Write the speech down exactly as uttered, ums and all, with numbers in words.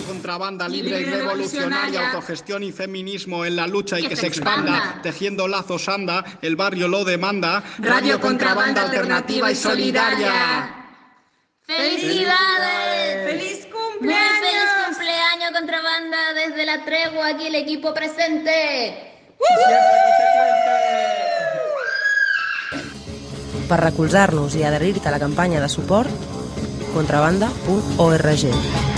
Contrabanda libre y revolucionaria, autogestión y feminismo en la lucha y que, que se expanda. expanda. Tejiendo lazos anda, el barrio lo demanda. Radio Contrabanda alternativa y solidaria. ¡Felicidades! ¡Feliz cumpleaños! Muy feliz cumpleaños, Contrabanda, desde la tregua, aquí el equipo presente. Per recolzar-nos i adherir-te a la campanya de suport, contrabanda punt org.